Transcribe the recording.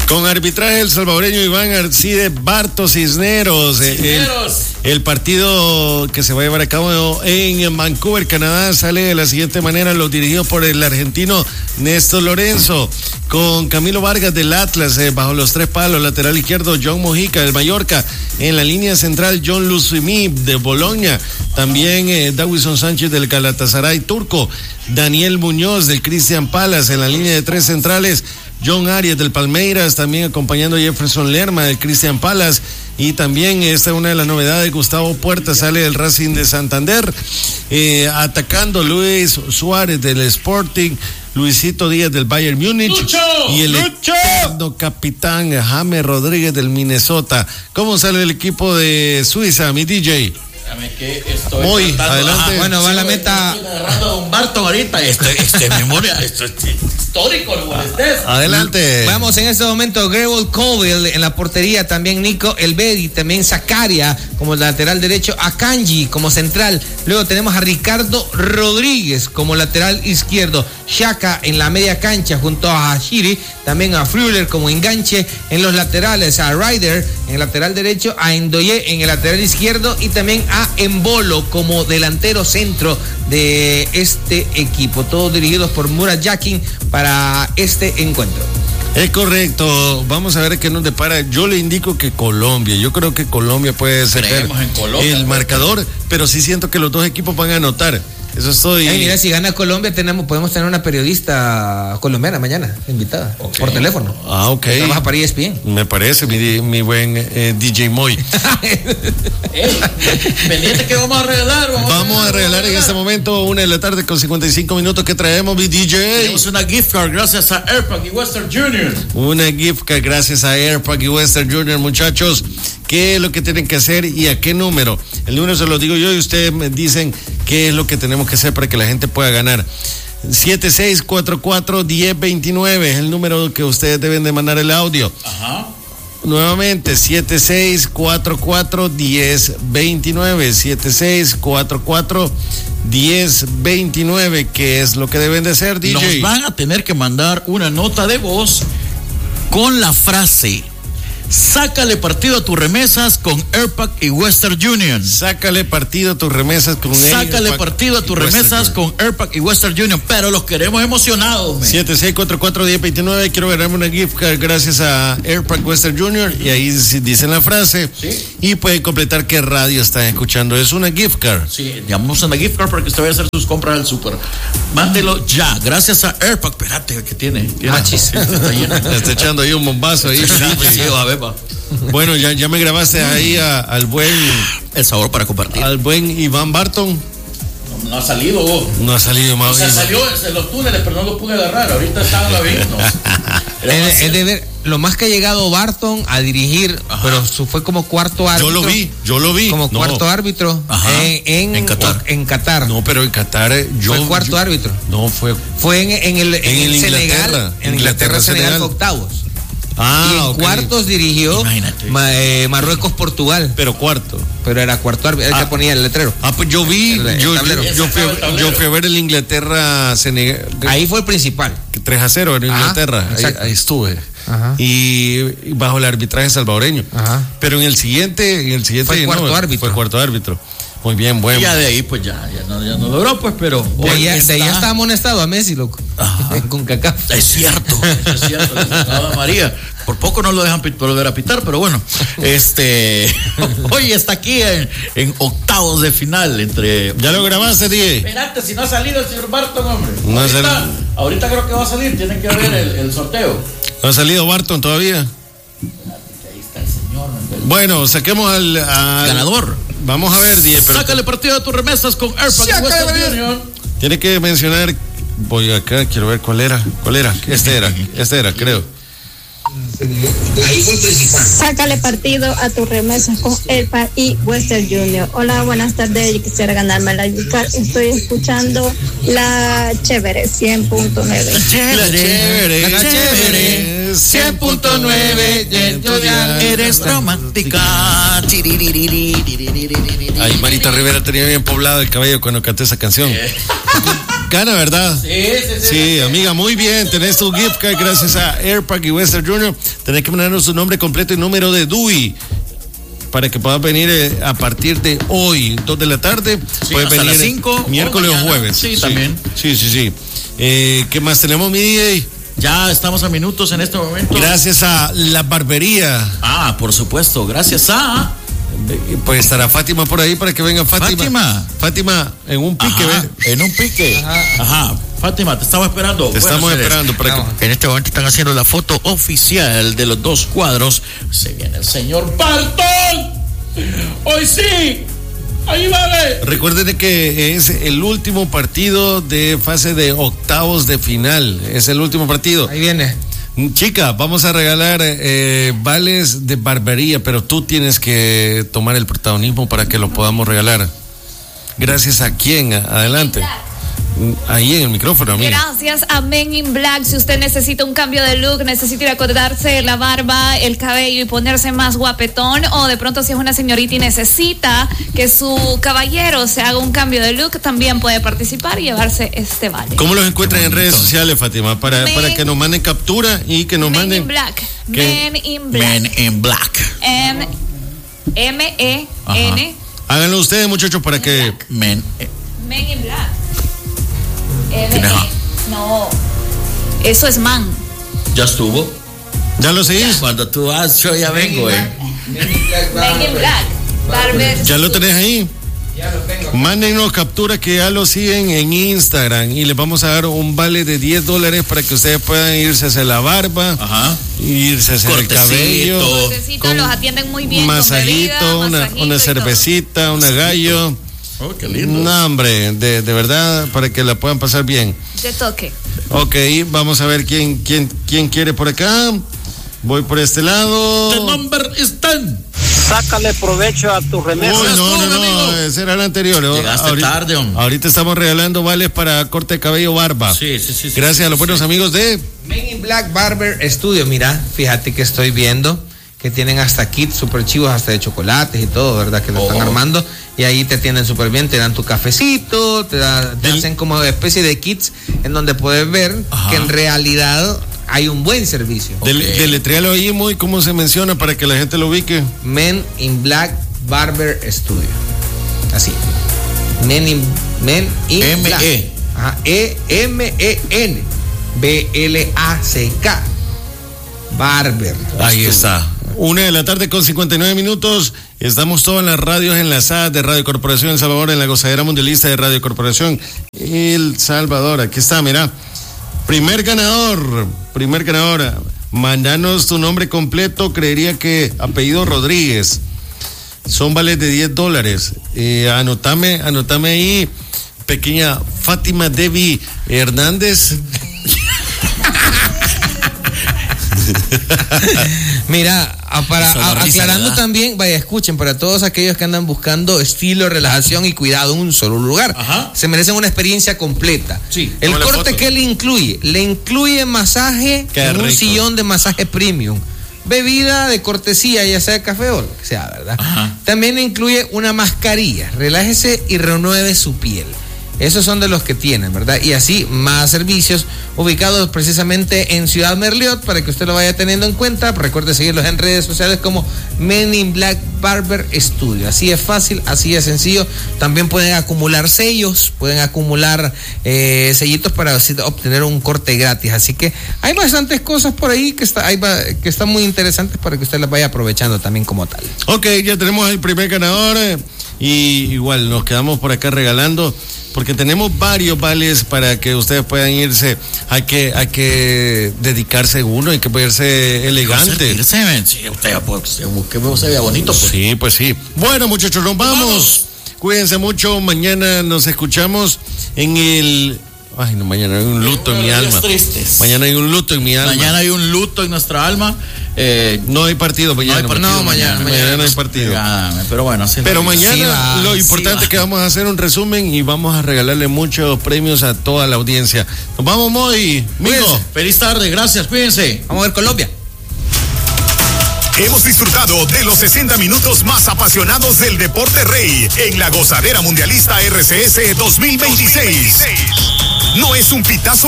Con arbitraje el salvadoreño Iván Arcide Bartos Cisneros. El partido que se va a llevar a cabo en Vancouver, Canadá, sale de la siguiente manera: los dirigidos por el argentino Néstor Lorenzo, con Camilo Vargas del Atlas bajo los 3 palos, lateral izquierdo John Mojica del Mallorca, en la línea central John Luzuimi de Boloña, también Dawison Sánchez del Galatasaray turco, Daniel Muñoz del Crystal Palace, en la línea de 3 centrales John Arias del Palmeiras, también acompañando a Jefferson Lerma del Crystal Palace, y también esta es una de las novedades: Gustavo Puerta sale del Racing de Santander, atacando Luis Suárez del Sporting, Luisito Díaz del Bayern Múnich, y el eterno capitán James Rodríguez del Minnesota. ¿Cómo sale el equipo de Suiza, mi DJ? Que estoy muy adelante. Bueno, va la meta. Estoy agarrando a Don Barton ahorita. Esto es memoria, esto es histórico, no molestes. Adelante. Vamos en este momento: Grable Colville en la portería, también Nico Elvedi, también Zakaria como lateral derecho, Akanji como central. Luego tenemos a Ricardo Rodríguez como lateral izquierdo, Xhaka en la media cancha junto a Hashiri, también a Früller como enganche en los laterales, a Ryder en el lateral derecho, a Ndoye en el lateral izquierdo y también a Embolo como delantero centro de este equipo. Todos dirigidos por Murat Yakin para este encuentro. Es correcto. Vamos a ver qué nos depara. Yo le indico que Colombia. Yo creo que Colombia puede ser el marcador, pero sí siento que los dos equipos van a anotar. Eso estoy. Mira, si gana Colombia, podemos tener una periodista colombiana mañana, invitada, por teléfono. Ah, ok. Trabaja para ESPN. Me parece, mi buen DJ Moy. Pendiente que vamos a regalar. Vamos a regalar en este momento 1:00 con 55 minutos. ¿Qué traemos, mi DJ? Tenemos una gift card gracias a Airpack y Western Junior. Una gift card gracias a Airpack y Western Junior, muchachos. ¿Qué es lo que tienen que hacer y a qué número? El número se lo digo yo y ustedes me dicen qué es lo que tenemos que hacer para que la gente pueda ganar. 7644-1029 es el número que ustedes deben de mandar el audio. Ajá. Nuevamente, 7644-1029. 7644-1029. ¿Qué es lo que deben de hacer, DJ? Nos van a tener que mandar una nota de voz con la frase: sácale partido a tus remesas con Airpack y Western Union. Sácale partido a tus remesas con Sácale partido a tus remesas con Airpack y Western Union. Pero los queremos emocionados. 7644-1029. Quiero ganarme una gift card gracias a Airpack Western Union. Y ahí dicen la frase. ¿Sí? Y pueden completar qué radio están escuchando. Es una gift card. Sí, llamamos a una gift card para que usted vaya a hacer sus compras al súper. Mándelo ya. Gracias a Airpack. Espérate, ¿qué tiene? Machis. Está echando ahí un bombazo ahí. Sí, a ver. Bueno, ya me grabaste ahí al buen... El sabor para compartir. Al buen Iván Barton. No ha salido vos. No ha salido más. O sea, salió en los túneles, pero no lo pude agarrar. Ahorita estaba la viendo. Es de ver lo más que ha llegado Barton a dirigir. Ajá. Pero fue como cuarto árbitro. Yo lo vi. Como cuarto árbitro. Ajá. En Qatar. En Qatar. No, pero en Qatar fue cuarto árbitro. No, fue en el Senegal. En Inglaterra, Senegal fue octavos. Y en cuartos dirigió Marruecos, Portugal. Pero cuarto. Pero era cuarto árbitro. Él que ponía el letrero. Pues yo vi. Yo fui a ver el Inglaterra Senegal. Ahí fue el principal. 3-0 en Inglaterra. Ahí estuve. Ajá. Y bajo el arbitraje salvadoreño. Ajá. Pero en el siguiente fue cuarto árbitro. Fue cuarto árbitro. Muy bien, bueno. Y ya de ahí, pues ya no logró, pues, pero. De allá está amonestado a Messi, loco. Con Kaká. Es cierto. María. Por poco no lo dejan volver a pitar, pero bueno. Hoy está aquí en octavos de final entre. ¿Ya lo grabaste, Die? Espérate, si no ha salido el señor Barton, hombre. No ahorita creo que va a salir, tienen que ver el sorteo. ¿No ha salido Barton todavía? Ahí está el señor. Bueno, saquemos al ganador. Vamos a ver, Die. Sácale partido a tus remesas con Airpack y Western Union. Tiene que mencionar. Voy acá, quiero ver cuál era. Este era, creo. Ahí fue el principal. Sácale partido a tus remesas con Airpack y Western Junior. Hola, buenas tardes. Yo quisiera ganarme la gift card. Estoy escuchando la chévere 100.9. La chévere 100.9. Eres romántica. Ay, Marita Rivera tenía bien poblado el cabello cuando canté esa canción. Gana, ¿verdad? Sí, amiga, muy bien. Tenés tu gift card gracias a Airpack y Western Junior. Tenés que mandarnos tu nombre completo y número de DUI para que puedas venir a partir de hoy, 2 de la tarde. Sí, puedes hasta venir las 5 miércoles o jueves. Sí, también. Sí. ¿Qué más tenemos, mi DJ? Ya estamos a minutos en este momento. Gracias a la barbería. Por supuesto, gracias a... Pues estará Fátima por ahí para que venga Fátima. Fátima, en un pique, en un pique. Ajá. Fátima, te estaba esperando. Estamos esperando para que... En este momento están haciendo la foto oficial de los 2 cuadros. Se viene el señor Barton. Hoy sí. Ahí vale. Recuerden que es el último partido de fase de octavos de final. Es el último partido. Ahí viene. Chica, vamos a regalar vales de barbería, pero tú tienes que tomar el protagonismo para que lo podamos regalar. Gracias a quién, adelante. Ahí en el micrófono, amiga. Gracias a Men in Black. Si usted necesita un cambio de look, necesita ir a cortarse la barba, el cabello y ponerse más guapetón, o de pronto si es una señorita y necesita que su caballero se haga un cambio de look, también puede participar y llevarse este vale. ¿Cómo los encuentran en redes sociales, Fátima? Para que nos manden captura y que nos Men manden... in Black. ¿Qué? Men in Black. Men in Black. M-E-N. Háganlo ustedes, muchachos, para que... Men in Black. No, eso es man. Ya estuvo. ¿Ya lo seguís? Cuando tú vas, yo ya vengo, Men in Black. Barber. ¿Ya lo tenés ahí? Ya lo tengo. Mándennos capturas que ya lo siguen en Instagram y les vamos a dar un vale de $10 para que ustedes puedan irse a hacer la barba, irse a hacer el cabello, Cortecito, los atienden muy bien. masajito, con bebida, una cervecita, una gallo. Oh, qué lindo. No, hombre, de verdad, para que la puedan pasar bien. De toque. Ok, vamos a ver quién quiere por acá. Voy por este lado. The number is 10. Sácale provecho a tu remesa. Uy, no, ese era el anterior. Llegaste tarde, hombre. Ahorita estamos regalando vales para corte de cabello, barba. Sí. Gracias a los buenos amigos de Men in Black Barber Studio. Mira, fíjate que estoy viendo que tienen hasta kits super chivos, hasta de chocolates y todo, ¿verdad? Que lo están armando. Y ahí te atienden súper bien, te dan tu cafecito, te hacen como especie de kits en donde puedes ver que en realidad hay un buen servicio. Deletréalo ahí muy cómo se menciona para que la gente lo ubique. Men in Black Barber Studio. Así. Men in Black. Ajá, E-M-E-N B-L-A-C-K Barber. Ahí está. 1:59 p.m. Estamos todos en las radios enlazadas de Radio Corporación El Salvador, en la gozadera mundialista de Radio Corporación El Salvador. Aquí está, mira. Primer ganador. Mandanos tu nombre completo, creería que apellido Rodríguez. Son vales de $10. Anotame ahí, pequeña Fátima Devi Hernández. Mira, aclarando también, vaya, escuchen, para todos aquellos que andan buscando estilo, relajación y cuidado en un solo lugar, se merecen una experiencia completa. Sí, el corte que le incluye masaje en un sillón de masaje premium, bebida de cortesía, ya sea café o lo que sea, ¿verdad? También incluye una mascarilla, relájese y renueve su piel. Esos son de los que tienen, ¿verdad? Y así más servicios ubicados precisamente en Ciudad Merliot para que usted lo vaya teniendo en cuenta. Recuerde seguirlos en redes sociales como Men in Black Barber Studio. Así es fácil, así es sencillo. También pueden acumular sellos, pueden acumular sellitos para obtener un corte gratis. Así que hay bastantes cosas por ahí que están muy interesantes para que usted las vaya aprovechando también como tal. Ok, ya tenemos el primer ganador y igual nos quedamos por acá regalando, porque tenemos varios vales para que ustedes puedan irse. Hay que dedicarse uno, hay que verse elegante. Sí, usted busque, se vea bonito. Pues. Sí, pues sí. Bueno, muchachos, nos vamos. Cuídense mucho. Mañana nos escuchamos en el... Ay, no, mañana hay un luto en mi alma. Mañana hay un luto en mi alma. Mañana hay un luto en nuestra alma. No hay partido mañana. Mañana no hay partido. Pero bueno, pero mañana lo importante es que vamos a hacer un resumen y vamos a regalarle muchos premios a toda la audiencia. Nos vamos, Moy. Migo. Feliz tarde, gracias, cuídense. Vamos a ver Colombia. Hemos disfrutado de los 60 minutos más apasionados del deporte rey en la gozadera mundialista RCS 2026. no es un pitazo